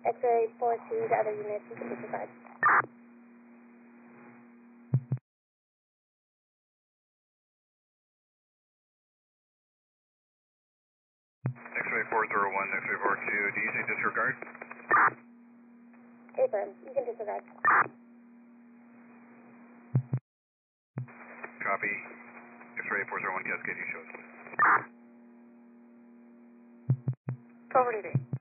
X-ray 4-2 to other units, you can disregard. X-ray 401, X-ray 42, do you say disregard? Affirm, you can disregard. Copy. X-ray 401, Cascade, you show us. 1243.